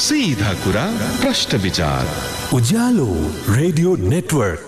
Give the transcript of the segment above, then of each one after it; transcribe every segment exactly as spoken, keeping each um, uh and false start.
सीधा कुरा प्रश्न विचार। उज्यालो रेडियो नेटवर्क।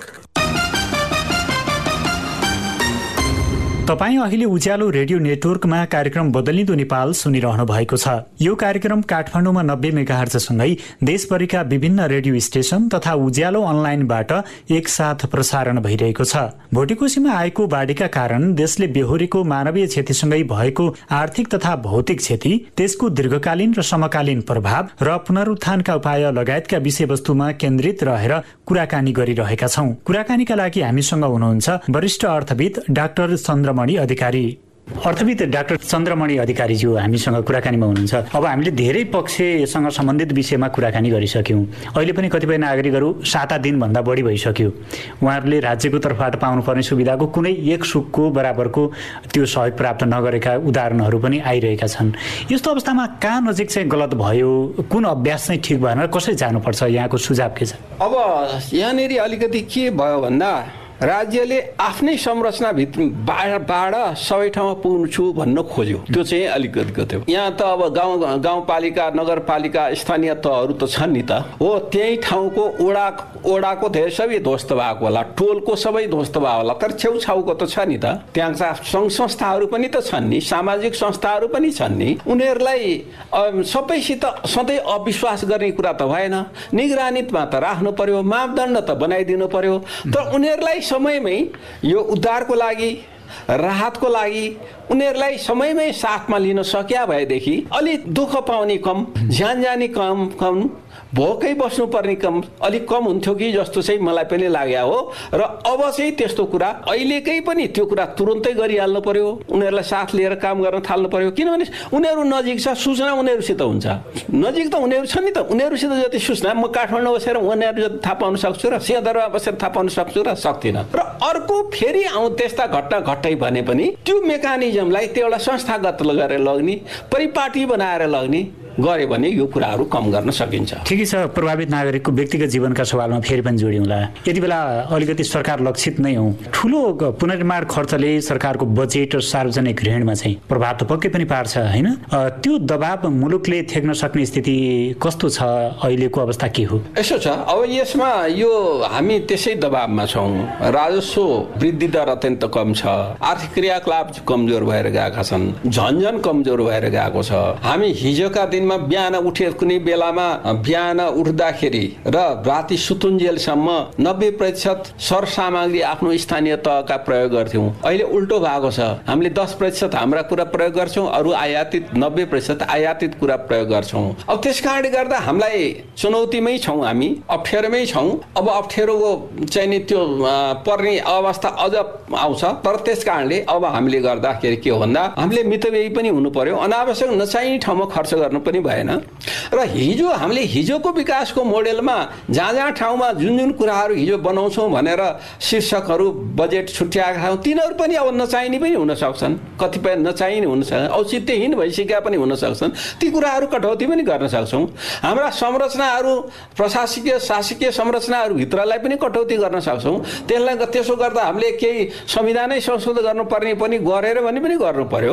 तपाईं अहिले उज्यालो रेडियो नेटवर्कमा कार्यक्रम बदलिँदो नेपाल सुनिरहनु भएको छ। यो कार्यक्रम काठमाडौँमा नब्बे मेगाहर्जसँगै देशभरिका विभिन्न रेडियो स्टेशन तथा उज्यालो अनलाइनबाट एकसाथ प्रसारण भइरहेको छ। भोटेकोसीमा आएको बाढीका कारण देशले बेहोरेको मानवीय क्षतिसँगै भएको आर्थिक तथा भौतिक क्षति, त्यसको दीर्घकालीन र समकालीन प्रभाव र पुनरुत्थानका उपाय लगायतका विषयवस्तुमा केन्द्रित रहेर कुराकानी गरिरहेका छौं। कुराकानीका लागि हामीसँग हुनुहुन्छ वरिष्ठ अर्थविद डाक्टर चन्द्र मणि अधिकारी। अर्थविद डाक्टर चन्द्रमणि अधिकारीज्यू हामीसँग कुराकानीमा हुनुहुन्छ। अब हामीले धेरै पक्षसँग सम्बन्धित विषयमा कुराकानी गरिसक्यौँ। अहिले पनि कतिपय नागरिकहरू साता दिनभन्दा बढी भइसक्यो, उहाँहरूले राज्यको तर्फबाट पाउनुपर्ने सुविधाको कुनै एक सुकको बराबरको त्यो सहयोग प्राप्त नगरेका उदाहरणहरू पनि आइरहेका छन्। यस्तो अवस्थामा कहाँ नजिक चाहिँ गलत भयो, कुन अभ्यास चाहिँ ठिक भएन, कसरी जानुपर्छ, यहाँको सुझाव के छ? अब यहाँनिर अलिकति के भयो भन्दा राज्यले आफ्नै संरचनाभित्र बाढ सबै ठाउँमा पुग्नु छु भन्न खोज्यो, त्यो चाहिँ अलिकति गयो। यहाँ त अब गाउँ गाउँपालिका नगरपालिका स्थानीय तहहरू त छन् नि त, हो त्यही ठाउँको ओडा ओडाको धेरै सबै ध्वस्त भएको होला, टोलको सबै ध्वस्त भएको होला, तर छेउछाउको त छ नि त। त्यहाँ सङ्घ संस्थाहरू पनि त छन् नि, सामाजिक संस्थाहरू पनि छन् नि। उनीहरूलाई सबैसित सधैँ अविश्वास गर्ने कुरा त भएन, निगरानीमा त राख्नु पर्यो, मापदण्ड त बनाइदिनु पर्यो। तर उनीहरूलाई समयमै यो उद्धारको लागि, राहतको लागि उनीहरूलाई समयमै साथमा लिन सक्या भएदेखि अलि दुःख पाउने कम, ज्यान जाने कम कम भोकै बस्नुपर्ने कम अलिक कम हुन्थ्यो कि जस्तो चाहिँ मलाई पनि लाग्यो हो। र अब चाहिँ त्यस्तो कुरा अहिलेकै पनि त्यो कुरा तुरुन्तै गरिहाल्नु पर्यो, उनीहरूलाई साथ लिएर काम गर्न थाल्नु पर्यो। किनभने उनीहरू नजिक छ, सूचना उनीहरूसित हुन्छ। नजिक त उनीहरू छन् नि त, उनीहरूसित जति सूचना म काठमाडौँ बसेर उनीहरू जति थाहा पाउन सक्छु र सिंहदरबारमा बसेर थाहा पाउन सक्छु र सक्दिनँ। र अर्को फेरि आउँ त्यस्ता घटना घटै भने पनि त्यो मेकानिजमलाई त्यो एउटा संस्थागत गरेर लग्ने, परिपाटी बनाएर लग्ने गऱ्यो भने यो कुराहरू कम गर्न सकिन्छ। ठिकै छ। प्रभावित नागरिकको व्यक्तिगत जीवनका सवालमा फेरि पनि जोड्यौँला। यति बेला अलिकति सरकार लक्षित नै हौँ। ठुलो पुनर्निर्माण खर्चले सरकारको बजेट र सार्वजनिक ऋणमा चाहिँ प्रभाव त पक्कै पनि पार्छ, होइन? त्यो दबाव मुलुकले थेक्न सक्ने स्थिति कस्तो छ? अहिलेको अवस्था के हो? यसो छ, अब यसमा यो हामी त्यसै दबावमा छौँ। राजस्व वृद्धि दर अत्यन्त कम छ, आर्थिक क्रियाकलाप कमजोर भएर गएका छन्, झन्झन कमजोर भएर गएको छ। हामी हिजोका दिन बिहान उठे कुनै बेलामा बिहान उठ्दाखेरि र राति सुतुन्जेलसम्म नब्बे प्रतिशत सरसामग्री आफ्नो स्थानीय तहका प्रयोग गर्थ्यौँ। अहिले उल्टो भएको छ, हामीले दस प्रतिशत हाम्रा कुरा प्रयोग गर्छौँ, अरू आयातित नब्बे प्रतिशत आयातित कुरा प्रयोग गर्छौँ। अब त्यस कारणले गर्दा हामीलाई चुनौतीमै छौँ, हामी अप्ठ्यारोमै छौँ। अब अप्ठ्यारोको चाहिँ नि त्यो पर्ने अवस्था अझ आउँछ। तर त्यस कारणले अब हामीले गर्दाखेरि के हो भन्दा हामीले मितव्ययी पनि हुनु पर्यो, अनावश्यक नचाहिने ठाउँमा खर्च गर्नु पनि भएन। र हिजो हामीले हिजोको विकासको मोडेलमा जहाँ जहाँ ठाउँमा जुन जुन कुराहरू हिजो बनाउँछौँ भनेर शीर्षकहरू बजेट छुट्याएका छौँ, तिनीहरू पनि अब नचाहिने पनि हुन सक्छन्, कतिपय नचाहिने हुन सक्छन्, औचित्यहीन भइसकेका पनि हुन सक्छन्। ती कुराहरू कटौती पनि गर्न सक्छौँ। हाम्रा संरचनाहरू, प्रशासकीय शासकीय संरचनाहरूभित्रलाई पनि कटौती गर्न सक्छौँ। त्यसलाई त्यसो गर्दा हामीले केही संविधानै संशोधन गर्नुपर्ने पनि गरेर भने पनि गर्नु पर्यो।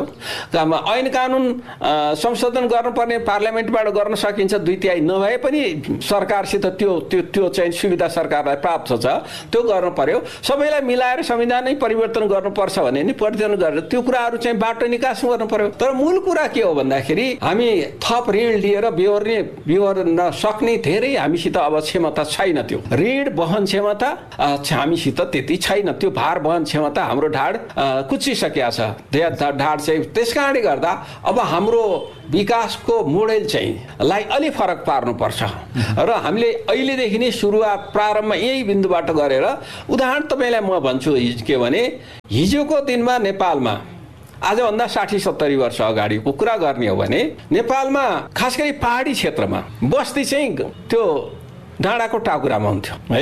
ऐन कानुन संशोधन गर्नुपर्ने पार्लियामेन्टबाट गर्न सकिन्छ, दुई तिहाई नभए पनि सरकारसित त्यो त्यो त्यो चाहिँ सुविधा सरकारलाई प्राप्त छ, त्यो गर्नु पर्यो। सबैलाई मिलाएर संविधानै परिवर्तन गर्नुपर्छ भने नि परिवर्तन गरेर त्यो कुराहरू चाहिँ बाटो निकास गर्नु पर्यो। तर मूल कुरा के हो भन्दाखेरि हामी थप ऋण लिएर बिहोर्ने बिहोर्न सक्ने धेरै हामीसित अब क्षमता छैन। त्यो ऋण वहन क्षमता हामीसित त्यति छैन, त्यो भार वहन क्षमता हाम्रो ढाड कुचिसकेका छ, ढाड चाहिँ। त्यस कारणले गर्दा अब हाम्रो विकासको मोडेल चाहिँ लाई अलि फरक पार्नुपर्छ र हामीले अहिलेदेखि नै सुरुवात प्रारम्भ यही बिन्दुबाट गरेर, उदाहरण तपाईँलाई म भन्छु के भने हिजोको दिनमा नेपालमा आजभन्दा साठी सत्तरी वर्ष अगाडिको कुरा गर्ने हो भने नेपालमा खास गरी पहाडी क्षेत्रमा बस्ती चाहिँ त्यो डाँडाको टाकुरामा हुन्थ्यो है।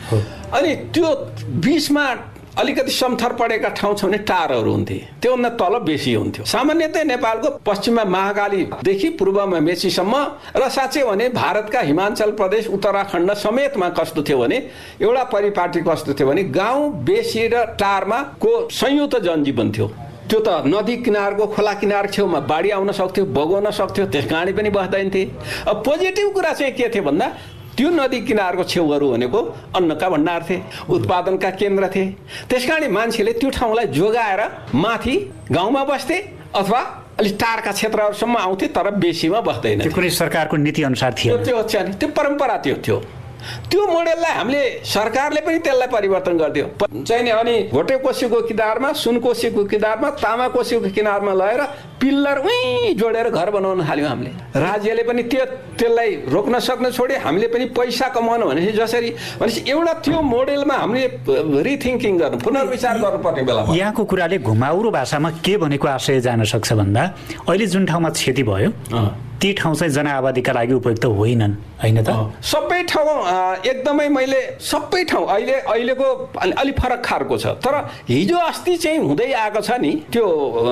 अनि त्यो बिचमा अलिकति समथर परेका ठाउँ छ भने टारहरू हुन्थे, त्योभन्दा तल बेसी हुन्थ्यो। सामान्यतया नेपालको पश्चिममा महाकालीदेखि पूर्वमा मेचीसम्म र साँच्चै भने भारतका हिमाचल प्रदेश उत्तराखण्ड समेतमा कस्तो थियो भने एउटा परिपाटी कस्तो थियो भने गाउँ बेसी र टारमा को संयुक्त जनजीवन थियो। त्यो त नदी किनारको खोला किनार छेउमा बाढी आउन सक्थ्यो, बगाउन सक्थ्यो, त्यस काँडे पनि बस्दैन थिए। अब पोजिटिभ कुरा चाहिँ के थियो भन्दा त्यो नदी किनारको छेउहरू भनेको अन्नका भण्डार थिए, उत्पादनका केन्द्र थिए। त्यस कारण मान्छेले त्यो ठाउँलाई जोगाएर माथि गाउँमा बस्थे अथवा अलिक टाढका क्षेत्रहरूसम्म आउँथे, तर बेसीमा बस्दैन। त्यो कुनै सरकारको नीति अनुसार थियो, त्यो चाहिँ त्यो परम्परा त्यो थियो। त्यो मोडेललाई हामीले सरकारले पनि त्यसलाई परिवर्तन गरिदियो चाहिँ नि। अनि भोटे कोसीको किनारमा, सुन कोसीको किनारमा, तामा कोसीको किनारमा लगेर पिल्लर उही जोडेर घर बनाउन थाल्यौँ हामीले। राज्यले पनि त्यो त्यसलाई रोक्न सक्न छोडे, हामीले पनि पैसा कमाउनु भनेपछि जसरी भनेपछि एउटा त्यो मोडेलमा हामीले रिथिङ्किङ गर्नु, पुनर्विचार गर्नुपर्ने बेला। यहाँको कुराले घुमाउरो भाषामा के भनेको आशय जान सक्छ भन्दा अहिले जुन ठाउँमा क्षति भयो ती ठाउँ चाहिँ जनआबादीका लागि उपयुक्त होइनन्, होइन त? सबै ठाउँ एकदमै मैले सबै ठाउँ अहिले अहिलेको अलि फरक खालको छ। तर हिजो अस्ति चाहिँ हुँदै आएको छ नि, त्यो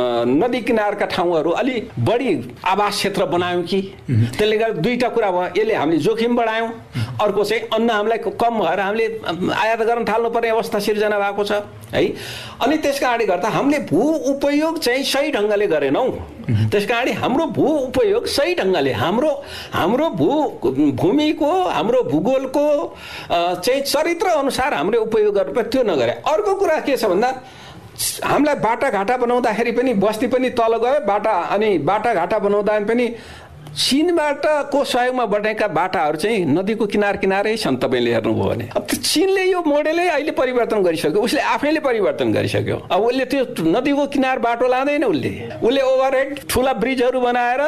नदी किनारका ठाउँहरू अलि बढी आवास क्षेत्र बनायौँ कि, त्यसले गर्दा दुईटा कुरा भयो। यसले हामीले जोखिम बढायौँ, अर्को चाहिँ अन्न हामीलाई कम भएर हामीले आयात गर्न थाल्नुपर्ने अवस्था सिर्जना भएको छ है। अनि त्यस कारणले गर्दा हामीले भू उपयोग चाहिँ सही ढङ्गले गरेनौँ। त्यस कारण हाम्रो भू उपयोग सही ढङ्गले हाम्रो हाम्रो भू भूमिको हाम्रो भूगोलको चाहिँ चरित्र अनुसार हामीले उपयोग गर्नुपर्छ, त्यो नगरे। अर्को कुरा के छ भन्दा हामीलाई बाटाघाटा बनाउँदाखेरि पनि बस्ती पनि तल गयो बाटा, अनि बाटाघाटा बनाउँदा पनि चीनबाट को सहयोगमा बनेका बाटाहरू चाहिँ नदीको किनार किनारै छन्। तपाईँले हेर्नुभयो भने अब त्यो चीनले यो मोडेलै अहिले परिवर्तन गरिसक्यो, उसले आफैले परिवर्तन गरिसक्यो। अब उसले त्यो नदीको किनार बाटो लाँदैन, उसले उसले ओभरहेड ठुला ब्रिजहरू बनाएर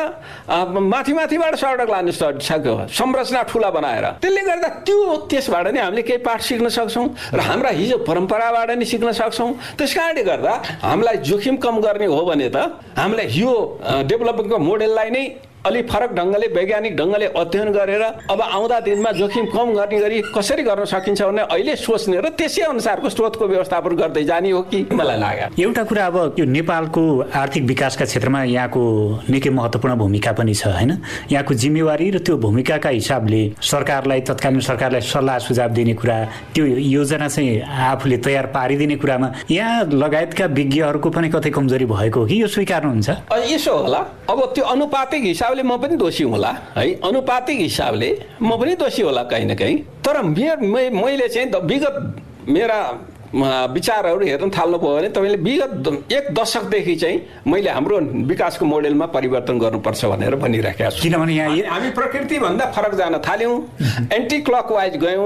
माथि माथिबाट सडक लानु सक्यो, संरचना ठुला बनाएर। त्यसले गर्दा त्यो त्यसबाट नै हामीले केही पाठ सिक्न सक्छौँ र हाम्रा हिजो परम्पराबाट नै सिक्न सक्छौँ। त्यस कारणले गर्दा हामीलाई जोखिम कम गर्ने हो भने त हामीलाई यो डेभलपमेन्टको मोडेललाई नै अलि फरक ढङ्गले वैज्ञानिक ढङ्गले अध्ययन गरेर अब आउँदा दिनमा जोखिम कम गर्ने गरी कसरी गर्न सकिन्छ भने अहिले सोच्ने र त्यसै अनुसारको स्रोतको व्यवस्थापन गर्दै जाने हो कि मलाई लाग्यो। एउटा कुरा, अब यो नेपालको आर्थिक विकासका क्षेत्रमा यहाँको निकै महत्त्वपूर्ण भूमिका पनि छ, होइन? यहाँको जिम्मेवारी र त्यो भूमिकाका हिसाबले सरकारलाई, तत्कालीन सरकारलाई सल्लाह सुझाव दिने कुरा, त्यो योजना चाहिँ आफूले तयार पारिदिने कुरामा यहाँ लगायतका विज्ञहरूको पनि कतै कमजोरी भएको हो कि यो स्वीकार्नुहुन्छ? यसो होला, अब त्यो अनुपातिक हिसाब म पनि दोषी होला है, अनुपातिक हिसाबले म पनि दोषी होला कहीँ न कहीँ। तर मैले चाहिँ विगत मेरा विचारहरू हेर्न थाल्नुभयो भने तपाईँले विगत एक दशकदेखि चाहिँ मैले हाम्रो विकासको मोडेलमा परिवर्तन गर्नुपर्छ भनेर भनिराखेको छु। किनभने यहाँ हामी प्रकृतिभन्दा फरक जान थाल्यौँ, एन्टी क्लकवाइज गयौँ।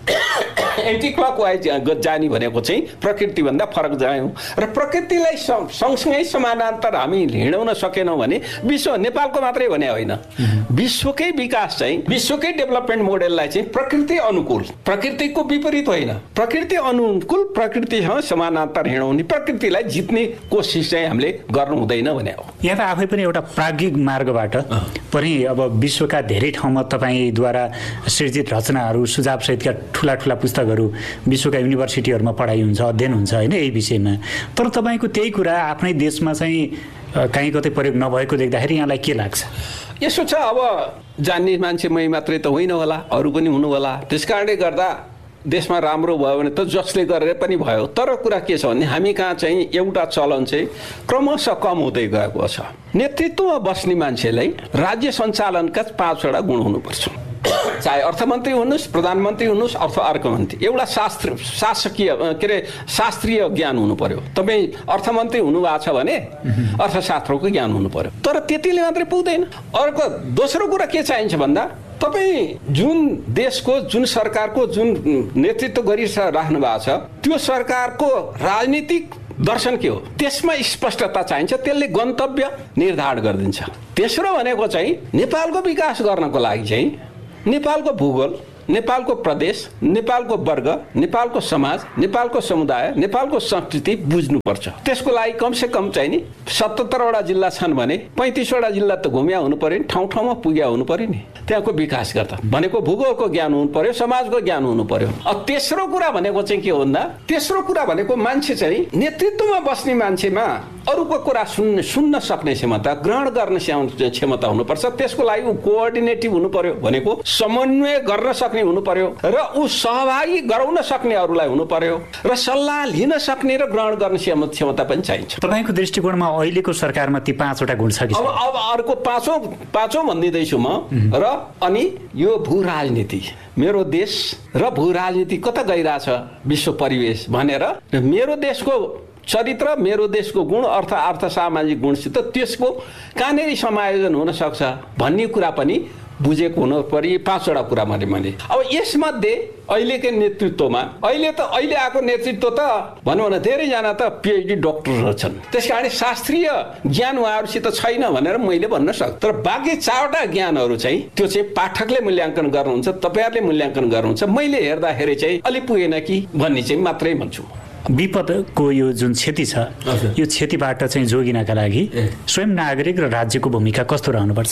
एन्टी क्लकवाइज जाने भनेको चाहिँ प्रकृतिभन्दा फरक जायौँ र प्रकृतिलाई सँगसँगै समानान्तर हामी हिँडाउन सकेनौँ भने विश्व, नेपालको मात्रै भने होइन, विश्वकै विकास चाहिँ, विश्वकै डेभलपमेन्ट मोडेललाई चाहिँ प्रकृति अनुकूल, प्रकृतिको विपरीत होइन, प्रकृति अनुकूल प्रकृतिसँग समानान्तर हिँडाउने, प्रकृतिलाई जित्ने कोसिस चाहिँ हामीले गर्नु हुँदैन भने हो। यहाँ त आफै पनि एउटा प्राज्ञिक मार्गबाट पनि अब विश्वका धेरै ठाउँमा तपाईँद्वारा सृजित रचनाहरू, सुझाव सहितका ठुला ठुला पुस्तकहरू विश्वका युनिभर्सिटीहरूमा पढाइ हुन्छ, अध्ययन हुन्छ, होइन, यही विषयमा। तर तपाईँको त्यही कुरा आफ्नै देशमा चाहिँ कहीँ कतै प्रयोग नभएको देख्दाखेरि यहाँलाई के लाग्छ? यसो छ, अब जान्ने मान्छे मै मात्रै त होइन होला, अरू पनि हुनु होला। त्यस कारणले गर्दा देशमा राम्रो भयो भने त जसले गरेर पनि भयो। तर कुरा के छ भने हामी कहाँ चाहिँ एउटा चलन चाहिँ क्रमशः कम हुँदै गएको छ। नेतृत्वमा बस्ने मान्छेलाई राज्य सञ्चालनका पाँचवटा गुण हुनुपर्छ, चाहे अर्थमन्त्री हुनुहोस्, प्रधानमन्त्री हुनुहोस् अथवा अर्थमन्त्री। एउटा शास्त्र शासकीय के अरे शास्त्रीय ज्ञान हुनु पर्यो। तपाईँ अर्थमन्त्री हुनुभएको छ भने अर्थशास्त्रको ज्ञान हुनु पर्यो। तर त्यतिले मात्रै पुग्दैन। अर्को दोस्रो कुरा के चाहिन्छ भन्दा तपाईँ जुन देशको, जुन सरकारको जुन नेतृत्व गरिराख्नु भएको छ त्यो सरकारको राजनीतिक दर्शन के हो त्यसमा स्पष्टता चाहिन्छ, त्यसले गन्तव्य निर्धारण गरिदिन्छ। तेस्रो भनेको चाहिँ नेपालको विकास गर्नको लागि चाहिँ नेपालको भूगोल, नेपालको प्रदेश, नेपालको वर्ग, नेपालको समाज, नेपालको समुदाय, नेपालको संस्कृति बुझ्नुपर्छ। त्यसको लागि कमसे कम चाहिँ नि सतहत्तरवटा जिल्ला छन् भने पैँतिसवटा जिल्ला त घुम्या हुनु पर्यो नि, ठाउँ ठाउँमा पुग्या हुनु पर्यो नि। त्यहाँको विकास गर्दा भनेको भूगोलको ज्ञान हुनु पर्यो, समाजको ज्ञान हुनु पर्यो। अब तेस्रो कुरा भनेको चाहिँ के हो भन्दा तेस्रो कुरा भनेको मान्छे चाहिँ नेतृत्वमा बस्ने मान्छेमा अरूको कुरा सुन्न सुन्न सक्ने क्षमता, ग्रहण गर्ने क्षमता हुनुपर्छ। त्यसको लागि कोअर्डिनेटिभ हुनु पर्यो, भनेको समन्वय गर्न सक्ने सक्ने हुनु पर्यो र ऊ सहभागी गराउन सक्ने अरूलाई हुनु पर्यो र सल्लाह लिन सक्ने र ग्रहण गर्ने क्षमता पनि चाहिन्छ। तपाईँको दृष्टिकोणमा अहिलेको सरकारमा ती पाँचवटा गुण छ कि? अब अब अर्को पाँचौँ पाँचौँ भनिदिँदैछु म। र अनि यो भू राजनीति, मेरो देश र भू राजनीति कता गइरहेछ विश्व परिवेश भनेर मेरो देशको चरित्र, मेरो देशको गुण, अर्थ अर्थ सामाजिक गुणसित त्यसको कहाँनेरि समायोजन हुन सक्छ भन्ने कुरा पनि बुझेको हुनु पर्यो। पाँचवटा कुरा भने मैले अब यसमध्ये अहिलेको नेतृत्वमा अहिले त अहिले आएको नेतृत्व त भनौँ न धेरैजना त पिएचडी डक्टरहरू छन्, त्यस कारण शास्त्रीय ज्ञान उहाँहरूसित छैन भनेर मैले भन्न सक्छु। तर बाँकी चारवटा ज्ञानहरू चाहिँ त्यो चाहिँ पाठकले मूल्याङ्कन गर्नुहुन्छ, तपाईँहरूले मूल्याङ्कन गर्नुहुन्छ, मैले हेर्दाखेरि चाहिँ अलि पुगेन कि भन्ने चाहिँ मात्रै भन्छु। विपदको यो जुन क्षति छ यो क्षतिबाट चाहिँ जोगिनका लागि स्वयं नागरिक र राज्यको भूमिका कस्तो रहनुपर्छ?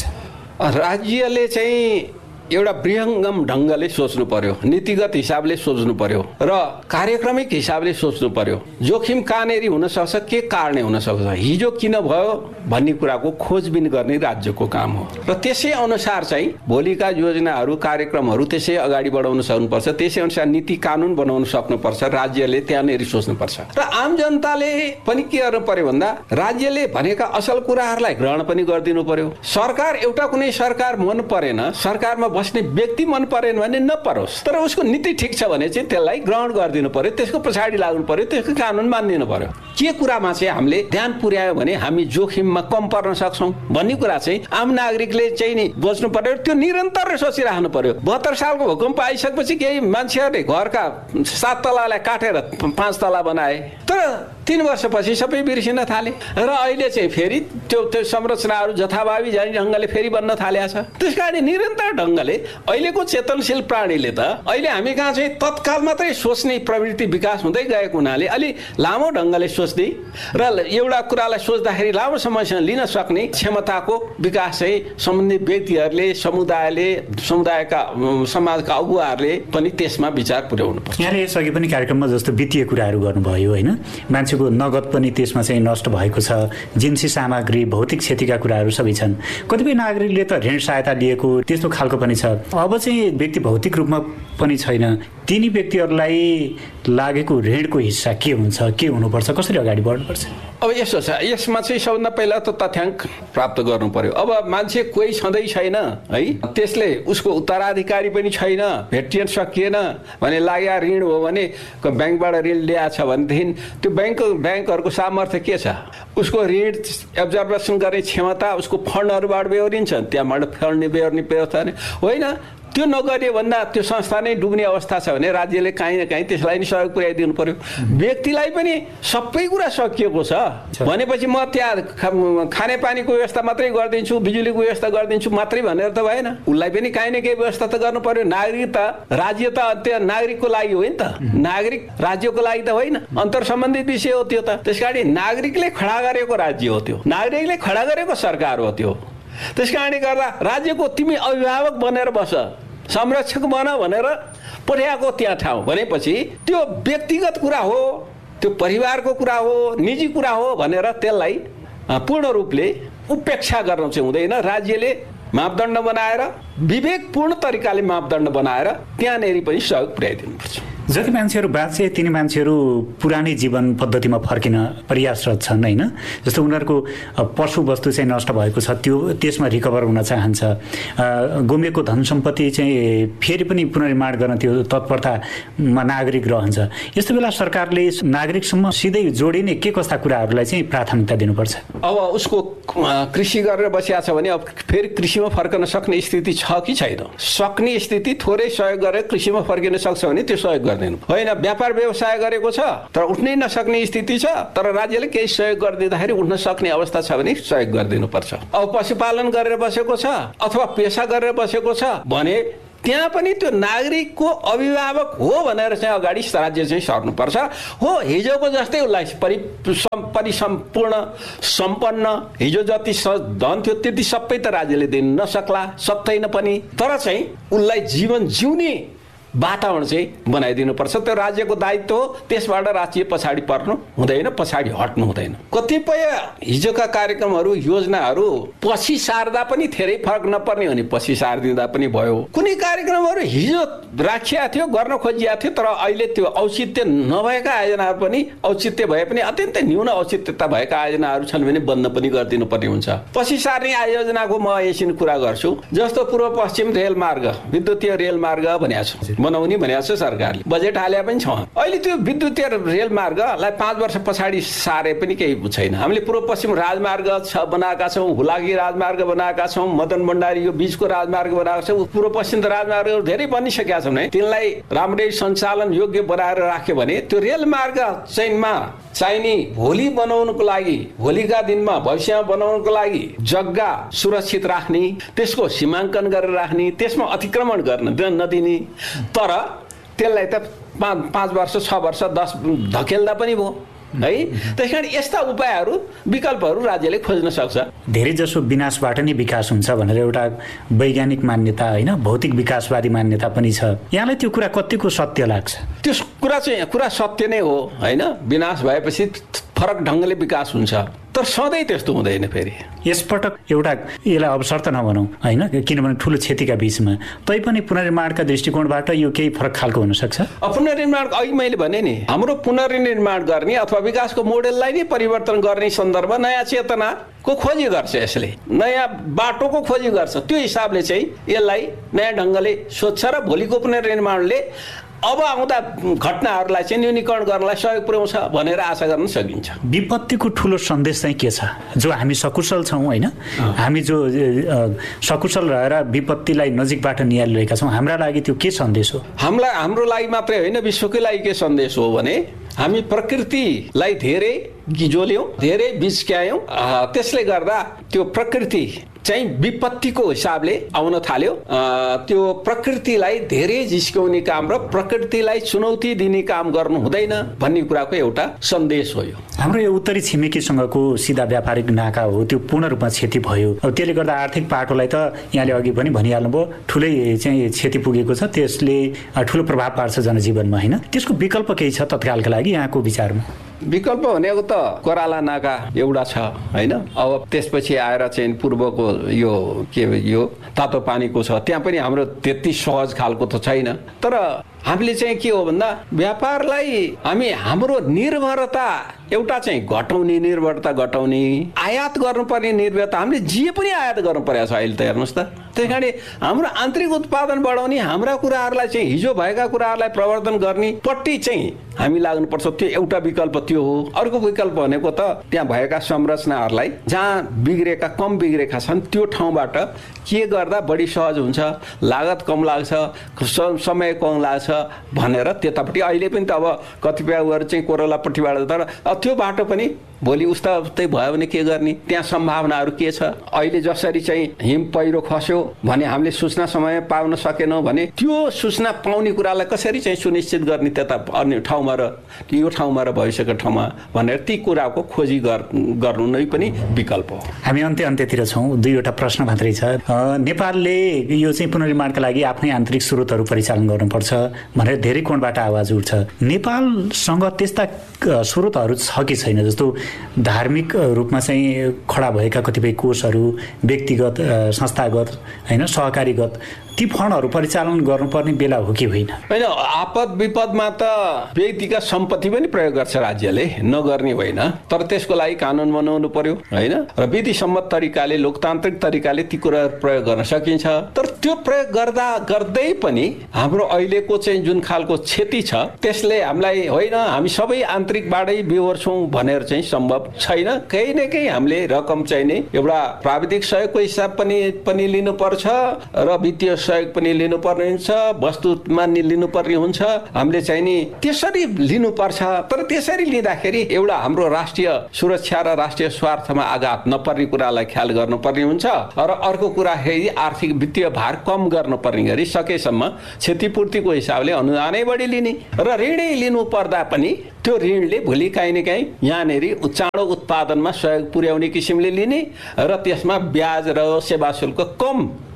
राज्यले चाहिँ एउटा वृहङ्गम ढङ्गले सोच्नु पर्यो, नीतिगत हिसाबले सोच्नु पर्यो र कार्यक्रमिक हिसाबले सोच्नु पर्यो। जोखिम कहाँनेरि हुन सक्छ, के कारणले हुन सक्छ, हिजो किन भयो भन्ने कुराको खोजबिन गर्ने राज्यको काम हो र त्यसै अनुसार चाहिँ भोलिका योजनाहरू कार्यक्रमहरू त्यसै अगाडि बढाउन सक्नुपर्छ। त्यसै अनुसार नीति कानुन बनाउन सक्नुपर्छ, राज्यले त्यहाँनेरि सोच्नुपर्छ। र आम जनताले पनि के गर्नु पर्यो भन्दा राज्यले भनेका असल कुराहरूलाई ग्रहण पनि गरिदिनु पर्यो। सरकार एउटा कुनै सरकार मन परेन, सरकारमा बस्ने व्यक्ति मन परेन भने नपरोस्, तर उसको नीति ठिक छ भने चाहिँ त्यसलाई ग्रहण गरिदिनु पर्यो, त्यसको पछाडि लाग्नु पर्यो, त्यसको कानुन मानिदिनु पर्यो। के कुरामा चाहिँ हामीले ध्यान पुर्यायो भने हामी जोखिममा कम पर्न सक्छौँ भन्ने कुरा चाहिँ आम नागरिकले चाहिँ नि बुझ्नु पर्यो। त्यो निरन्तर सोचिराख्नु पर्यो। बहत्तर सालको भूकम्प आइसकेपछि केही मान्छेहरूले घरका सात तलालाई काटेर पाँच तला बनाए, तर तीन वर्षपछि सबै बिर्सिन थाले र अहिले चाहिँ फेरि त्यो त्यो संरचनाहरू जथाभावी जाने ढङ्गले फेरि बन्न थालेको छ। त्यस कारण निरन्तर ढङ्गले अहिलेको चेतनशील प्राणीले त अहिले हामी कहाँ चाहिँ तत्काल मात्रै सोच्ने प्रवृत्ति विकास हुँदै गएको हुनाले अलि लामो ढङ्गले सोच्दै र एउटा कुरालाई सोच्दाखेरि लामो समयसम्म लिन सक्ने क्षमताको विकास चाहिँ सम्बन्धित व्यक्तिहरूले, समुदायले, समुदायका समाजका अगुवाहरूले पनि त्यसमा विचार पुर्याउनु पर्छ। यहाँले यसअघि पनि कार्यक्रममा जस्तो वित्तीय कुराहरू गर्नुभयो होइन, मान्छेको नगद पनि त्यसमा चाहिँ नष्ट भएको छ, जिन्सी सामग्री, भौतिक क्षतिका कुराहरू सबै छन्। कतिपय नागरिकले त ऋण सहायता लिएको त्यस्तो खालको पनि छ। अब चाहिँ व्यक्ति भौतिक रूपमा पनि छैन, तिनी व्यक्तिहरूलाई लागेको ऋणको हिस्सा के हुन्छ, के हुनुपर्छ, कसरी अगाडि बढ्नुपर्छ? अब यसो छ, यसमा चाहिँ सबभन्दा पहिला त तथ्याङ्क प्राप्त गर्नु पर्यो। अब मान्छे कोही छँदै छैन है, त्यसले उसको उत्तराधिकारी पनि छैन, भेटिएन सकिएन भने लाग्या ऋण हो भने ब्याङ्कबाट ऋण ल्याएको छ भनेदेखि त्यो ब्याङ्क ब्याङ्कहरूको सामर्थ्य के छ, उसको ऋण एब्जर्भेसन गर्ने क्षमता उसको फन्डहरूबाट बेहोरिन्छ, त्यहाँबाट फन्ड बेहोर्ने व्यवस्था होइन। त्यो नगर्यो भन्दा त्यो संस्था नै डुब्ने अवस्था छ भने राज्यले काहीँ न काहीँ त्यसलाई नि सहयोग पुर्याइदिनु पर्यो। व्यक्तिलाई पनि सबै कुरा सकिएको छ भनेपछि म त्यहाँ खानेपानीको व्यवस्था मात्रै गरिदिन्छु, बिजुलीको व्यवस्था गरिदिन्छु मात्रै भनेर त भएन, उसलाई पनि काहीँ न केही व्यवस्था त गर्नु पर्यो। नागरिक त राज्य त त्यो नागरिकको लागि हो नि त, नागरिक राज्यको लागि त होइन, अन्तर सम्बन्धित विषय हो त्यो त। त्यस कारण नागरिकले खडा गरेको राज्य हो त्यो, नागरिकले खडा गरेको सरकार हो त्यो। त्यस कारणले गर्दा राज्यको तिमी अभिभावक बनेर बस, संरक्षक बन भनेर पठाएको त्यहाँ ठाउँ भनेपछि त्यो व्यक्तिगत कुरा हो, त्यो परिवारको कुरा हो, निजी कुरा हो भनेर त्यसलाई पूर्ण रूपले उपेक्षा गर्न चाहिँ हुँदैन। राज्यले मापदण्ड बनाएर विवेकपूर्ण तरिकाले मापदण्ड बनाएर त्यहाँनेरि पनि सहयोग पुर्याइदिनुपर्छ। जति मान्छेहरू बाँचे तिनी मान्छेहरू पुरानै जीवन पद्धतिमा फर्किन प्रयासरत छन् होइन। जस्तो उनीहरूको पशु वस्तु चाहिँ नष्ट भएको छ, त्यो त्यसमा रिकभर हुन चाहन्छ, गुमेको धन सम्पत्ति चाहिँ फेरि पनि पुनर्निर्माण गर्न त्यो तत्परतामा नागरिक रहन्छ। यस्तो बेला सरकारले नागरिकसम्म सिधै जोडिने के कस्ता कुराहरूलाई चाहिँ प्राथमिकता दिनुपर्छ? अब उसको कृषि गरेर बसिया छ भने अब फेरि कृषिमा फर्कन सक्ने स्थिति छ कि छैन, सक्ने स्थिति थोरै सहयोग गरेर कृषिमा फर्किन सक्छ भने त्यो सहयोग होइन। व्यापार व्यवसाय गरेको छ तर उठ्नै नसक्ने स्थिति छ, तर राज्यले केही सहयोग गरिदिँदाखेरि उठ्न सक्ने अवस्था छ भने सहयोग गरिदिनु पर्छ। अब पशुपालन गरेर बसेको छ अथवा पेसा गरेर बसेको छ भने त्यहाँ पनि त्यो नागरिकको अभिभावक हो भनेर चाहिँ अगाडि राज्य चाहिँ सर्नुपर्छ। हो हिजोको जस्तै उसलाई परि परिसम्पूर्ण सम्पन्न हिजो जति धन थियो त्यति सबै त राज्यले दिन नसक्ला, सक्दैन पनि, तर चाहिँ उसलाई जीवन जिउने वातावरण चाहिँ बनाइदिनुपर्छ। त्यो राज्यको दायित्व हो, त्यसबाट राज्य पछाडि पर्नु हुँदैन, पछाडि हट्नु हुँदैन। कतिपय हिजोका कार्यक्रमहरू योजनाहरू पछि सार्दा पनि धेरै फरक नपर्ने हो नि पछि सारिदिँदा पनि भयो। कुनै कार्यक्रमहरू हिजो राखिया थियो, गर्न खोजिया थियो, तर अहिले त्यो औचित्य नभएका आयोजनाहरू पनि औचित्य भए पनि अत्यन्तै न्यून औचित्यता भएका आयोजनाहरू छन् भने बन्द पनि गरिदिनु पर्ने हुन्छ। पछि सार्ने आयोजनाको म एकछिन कुरा गर्छु। जस्तो पूर्व पश्चिम रेल मार्ग, विद्युतीय रेल मार्ग भनेको छ, बनाउने भनेको छ सरकारले, बजेट हाले पनि छ। अहिले त्यो विद्युतीय रेल मार्गलाई पाँच वर्ष पछाडि सारे पनि केही छैन। हामीले पूर्व पश्चिम राजमार्ग छ बनाएका छौँ, हुलाकी राजमार्ग बनाएका छौँ, मदन भण्डारी यो बीचको राजमार्ग बनाएका छौँ। पूर्व पश्चिम राजमार्गहरू धेरै बनिसकेका छौँ भने तिनलाई राम्ररी सञ्चालन योग्य बनाएर राख्यो भने त्यो रेल मार्ग चैनमा चाहिने भोलि बनाउनुको लागि, भोलिका दिनमा भविष्यमा बनाउनुको लागि जग्गा सुरक्षित राख्ने, त्यसको सीमाङ्कन गरेर राख्ने, त्यसमा अतिक्रमण गर्न नदिने। तर त्यसलाई त पाँच पाँच वर्ष छ वर्ष दस धकेल्दा पनि भयो है। त्यस कारण यस्ता उपायहरू विकल्पहरू राज्यले खोज्न सक्छ। धेरै जसो विनाशबाट नै विकास हुन्छ भनेर एउटा वैज्ञानिक मान्यता होइन, भौतिक विकासवादी मान्यता पनि छ। यहाँलाई त्यो कुरा कतिको सत्य लाग्छ? त्यो कुरा चाहिँ कुरा सत्य नै हो होइन। विनाश भएपछि फरक ढङ्गले विकास हुन्छ, तर सधैँ त्यस्तो हुँदैन। फेरि यसपटक एउटा यसलाई अवसर त नभनौँ होइन, किनभने ठुलो क्षतिका बिचमा तैपनि पुनर्निर्माणका दृष्टिकोणबाट यो केही फरक खालको हुनसक्छ। पुनर्निर्माण अघि मैले भने नि, हाम्रो पुनर्निर्माण गर्ने अथवा विकासको मोडेललाई नै परिवर्तन गर्ने सन्दर्भ नयाँ चेतनाको खोजी गर्छ, यसले नयाँ बाटोको खोजी गर्छ। त्यो हिसाबले चाहिँ यसलाई नयाँ ढङ्गले सोध्छ र भोलिको पुनर्निर्माणले अब आउँदा घटनाहरूलाई चाहिँ न्यूनीकरण गर्नलाई सहयोग पुर्याउँछ भनेर आशा गर्न सकिन्छ। विपत्तिको ठुलो सन्देश चाहिँ के छ? जो हामी सकुशल छौँ होइन, हामी जो सकुशल रहेर विपत्तिलाई नजिकबाट निहालिरहेका छौँ, हाम्रा लागि त्यो के सन्देश हो? हामीलाई हाम्रो लागि मात्रै होइन, विश्वकै लागि के सन्देश हो भने हामी प्रकृतिलाई धेरै गिजोल्यौँ, धेरै बिचक्यायौँ। त्यसले गर्दा त्यो प्रकृति चाहिँ विपत्तिको हिसाबले आउन थाल्यो। त्यो प्रकृतिलाई धेरै जिस्काउने काम र प्रकृतिलाई चुनौती दिने काम गर्नु हुँदैन भन्ने कुराको एउटा सन्देश हो यो। हाम्रो यो उत्तरी छिमेकीसँगको सिधा व्यापारिक नाका हो, त्यो पूर्ण रूपमा क्षति भयो। अब त्यसले गर्दा आर्थिक पाटोलाई त यहाँले अघि पनि भनिहाल्नुभयो, ठुलै चाहिँ क्षति पुगेको छ, त्यसले ठुलो प्रभाव पार्छ जनजीवनमा होइन। त्यसको विकल्प केही छ तत्कालका लागि यहाँको विचारमा? विकल्प भनेको त कोराला नाका एउटा छ होइन। अब त्यसपछि आएर चाहिँ पूर्वको यो के यो तातो पानीको छ, त्यहाँ पनि हाम्रो त्यति सहज खालको त छैन। तर हामीले चाहिँ के हो भन्दा व्यापारलाई हामी हाम्रो निर्भरता एउटा चाहिँ घटाउने, निर्भरता घटाउने, आयात गर्नुपर्ने निर्भरता हामीले जे पनि आयात गर्नु परेको छ अहिले त हेर्नुहोस् त। त्यही कारण हाम्रो आन्तरिक उत्पादन बढाउने, हाम्रा कुराहरूलाई चाहिँ हिजो भएका कुराहरूलाई प्रवर्धन गर्ने पट्टि चाहिँ हामी लाग्नुपर्छ। त्यो एउटा विकल्प त्यो हो। अर्को विकल्प भनेको त त्यहाँ भएका संरचनाहरूलाई जहाँ बिग्रेका कम बिग्रेका छन् त्यो ठाउँबाट के गर्दा बढी सहज हुन्छ, लागत कम लाग्छ, समय कम लाग्छ भनेर त्यतापट्टि अहिले पनि त अब कतिपय उयोहरू चाहिँ कोरोलापट्टिबाट, तर त्यो बाटो पनि भोलि उस्ता उस्तै भयो भने के गर्ने, त्यहाँ सम्भावनाहरू के छ। अहिले जसरी चाहिँ हिम पहिरो खस्यो भने हामीले सूचना समय पाउन सकेनौँ भने त्यो सूचना पाउने कुरालाई कसरी चाहिँ सुनिश्चित गर्ने त्यता अन्य ठाउँमा र यो ठाउँमा र भविष्यको ठाउँमा भनेर ती कुराको खोजी गर्नु नै पनि विकल्प हो। हामी अन्त्य अन्त्यतिर छौँ। दुईवटा प्रश्न मात्रै छ। नेपालले यो चाहिँ पुनर्निर्माणका लागि आफ्नै आन्तरिक स्रोतहरू परिचालन गर्नुपर्छ भनेर धेरै कोणबाट आवाज उठ्छ। नेपालसँग त्यस्ता स्रोतहरू छ कि छैन? जस्तो धार्मिक रूपमा चाहिँ खडा भएका कतिपय कोषहरू, व्यक्तिगत संस्थागत होइन सहकारीगत, ती फन्डहरू परिचालन गर्नुपर्ने बेला हो कि होइन? होइन, आपद विपदमा त व्यक्तिगत सम्पत्ति पनि प्रयोग गर्छ राज्यले, नगर्ने होइन। तर त्यसको लागि कानुन बनाउनु पर्यो होइन, र विधिसम्मत तरिकाले लोकतान्त्रिक तरिकाले ती कुराहरू प्रयोग गर्न सकिन्छ। तर त्यो प्रयोग गर्दा गर्दै पनि हाम्रो अहिलेको चाहिँ जुन खालको क्षति छ त्यसले हामीलाई होइन हामी सबै आन्तरिकबाटै बिहोर्छौँ भनेर चाहिँ सम्भव छैन। केही न केही हामीले रकम चाहिँ नै एउटा प्राविधिक सहयोगको हिसाब पनि पनि लिनुपर्छ र वित्तीय सहयोग पनि लिनुपर्ने हुन्छ, वस्तुमा लिनुपर्ने हुन्छ। हामीले चाहिँ नि त्यसरी लिनुपर्छ। तर त्यसरी लिँदाखेरि एउटा हाम्रो राष्ट्रिय सुरक्षा र राष्ट्रिय स्वार्थमा आघात नपर्ने कुरालाई ख्याल गर्नुपर्ने हुन्छ। र अर्को कुरा फेरि आर्थिक वित्तीय भार कम गर्नुपर्ने गरी सकेसम्म क्षतिपूर्तिको हिसाबले अनुदानै बढी लिने र ऋणै लिनु पर्दा पनि त्यो ऋणले भोलि काहीँ न काहीँ यहाँनिर चाँडो उत्पादनमा सहयोग पुर्याउने किसिमले लिने र त्यसमा ब्याज र सेवा शुल्क कम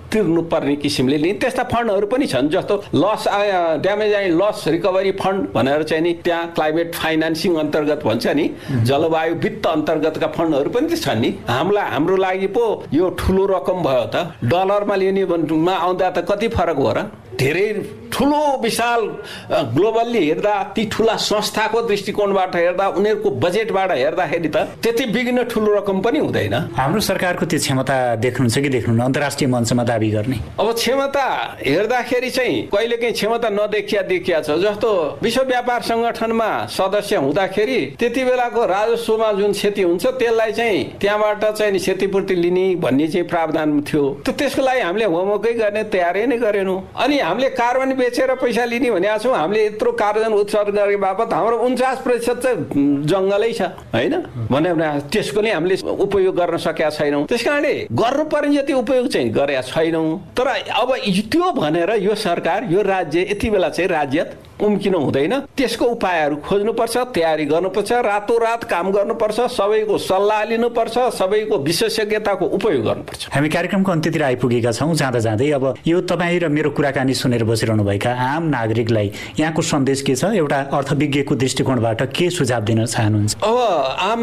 तिर्नुपर्ने किसिमले नि त्यस्ता फन्डहरू पनि छन्, जस्तो loss damage and loss recovery fund भनेर चाहिँ नि त्यहाँ क्लाइमेट फाइनेन्सिङ अन्तर्गत भन्छ नि, जलवायु वित्त अन्तर्गतका फन्डहरू पनि त छन् नि। हामीलाई हाम्रो लागि पो यो ठुलो रकम भयो त, डलरमा लिने मा आउँदा त कति फरक हो र? धेरै ठुलो विशाल ग्लोबल्ली हेर्दा ती ठुला संस्थाको दृष्टिकोणबाट हेर्दा उनीहरूको बजेटबाट हेर्दाखेरि त त्यति बिग्न ठुलो रकम पनि हुँदैन। हाम्रो सरकारको त्यो क्षमता देख्नुहुन्छ कि देख्नुहुन्न अन्तर्राष्ट्रिय मञ्चमा दाबी गर्ने? अब क्षमता हेर्दाखेरि चाहिँ कहिलेकाहीँ क्षमता नदेखिया देखिया छ। जस्तो विश्व व्यापार सङ्गठनमा सदस्य हुँदाखेरि त्यति बेलाको राजस्वमा जुन क्षति हुन्छ त्यसलाई चाहिँ त्यहाँबाट चाहिँ क्षतिपूर्ति लिने भन्ने चाहिँ प्रावधान थियो। त त्यसको लागि हामीले होमवर्कै गर्ने तयारी नै गरेनौँ। अनि हामीले कार्बन बेचेर पैसा लिने भनेको छौँ। हामीले यत्रो कार्बन उत्सर्जन गरे बापत हाम्रो उन्चास प्रतिशत चाहिँ जङ्गलै छ होइन भने त्यसको नै हामीले उपयोग गर्न सकेका छैनौँ। त्यस कारणले गर्नुपर्ने जति उपयोग चाहिँ गरेका छैनौँ। तर अब त्यो भनेर यो सरकार यो राज्य यति बेला चाहिँ राज्य उम्किनु हुँदैन। त्यसको उपायहरू खोज्नुपर्छ, तयारी गर्नुपर्छ, रातोरात काम गर्नुपर्छ, सबैको सल्लाह लिनुपर्छ, सबैको विशेषज्ञताको उपयोग गर्नुपर्छ। हामी कार्यक्रमको अन्त्यतिर आइपुगेका छौँ। जाँदा जाँदै अब यो तपाईँ र मेरो कुराकानी सुनेर बसिरहनुभएका आम नागरिकलाई यहाँको सन्देश के छ? एउटा अर्थविज्ञको दृष्टिकोणबाट के सुझाव दिन चाहनुहुन्छ? अब आम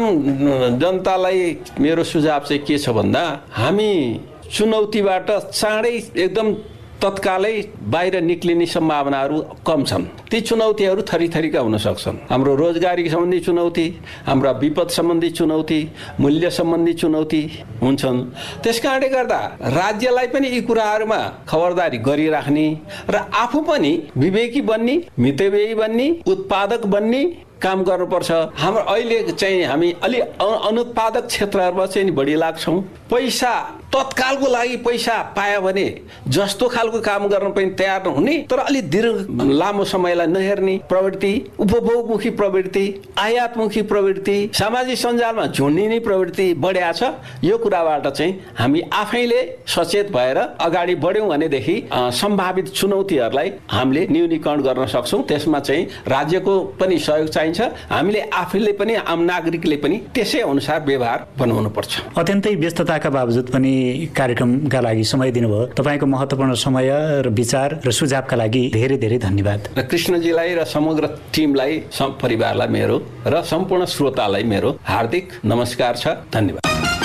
जनतालाई मेरो सुझाव चाहिँ के छ भन्दा हामी चुनौतीबाट चाँडै एकदम तत्कालै बाहिर निक्लिने सम्भावनाहरू कम छन्। ती चुनौतीहरू थरी थरीका हुन सक्छन्। हाम्रो रोजगारी सम्बन्धी चुनौती, हाम्रा विपद सम्बन्धी चुनौती, मूल्य सम्बन्धी चुनौती हुन्छन्। त्यस कारणले गर्दा राज्यलाई पनि यी कुराहरूमा खबरदारी गरिराख्ने र आफू पनि विवेकी बन्ने, मितव्ययी बन्ने, उत्पादक बन्ने काम गर्नुपर्छ। हाम्रो अहिले चाहिँ हामी अलि अनुत्पादक क्षेत्रहरूमा चाहिँ बढी लाग्छौँ। पैसा तत्कालको लागि पैसा पायो भने जस्तो खालको काम गर्न पनि तयार नहुने, तर अलि दीर्घ लामो समयलाई नहेर्ने प्रवृत्ति, उपभोगमुखी प्रवृत्ति, आयातमुखी प्रवृत्ति, सामाजिक सञ्जालमा झुन्डिने प्रवृत्ति बढ्या छ। यो कुराबाट चाहिँ हामी आफैले सचेत भएर अगाडि बढ्यौँ भनेदेखि सम्भावित चुनौतीहरूलाई हामीले न्यूनीकरण गर्न सक्छौँ। त्यसमा चाहिँ राज्यको पनि सहयोग चाहिन्छ। हामीले आफैले पनि आम नागरिकले पनि त्यसै अनुसार व्यवहार बनाउनु पर्छ। अत्यन्तै व्यस्तताका बावजुद पनि कार्यक्रमका लागि समय दिनुभयो। तपाईँको महत्त्वपूर्ण समय र विचार र सुझावका लागि धेरै धेरै धन्यवाद। र कृष्णजीलाई र समग्र टिमलाई, परिवारलाई मेरो र सम्पूर्ण श्रोतालाई मेरो हार्दिक नमस्कार छ। धन्यवाद।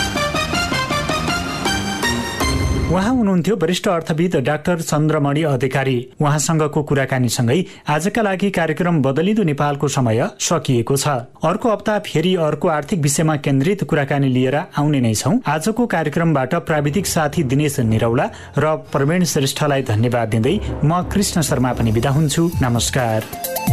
उहाँ हुनुहुन्थ्यो वरिष्ठ अर्थविद डाक्टर चन्द्रमणि अधिकारी। उहाँसँगको कुराकानीसँगै आजका लागि कार्यक्रम बदलिँदो नेपालको समय सकिएको छ। अर्को हप्ता फेरि अर्को आर्थिक विषयमा केन्द्रित कुराकानी लिएर आउने नै छौँ। आजको कार्यक्रमबाट प्राविधिक साथी दिनेश निरौला र प्रवीण श्रेष्ठलाई धन्यवाद दिँदै म कृष्ण शर्मा पनि बिदा हुन्छु। नमस्कार।